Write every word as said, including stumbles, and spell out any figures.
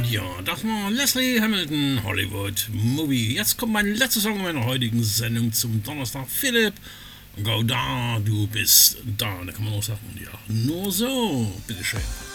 Ja, das war Leslie Hamilton, Hollywood Movie. Jetzt kommt mein letzter Song meiner heutigen Sendung zum Donnerstag. Philipp, go da, du bist da. Da kann man auch sagen, ja, nur so. Bitteschön.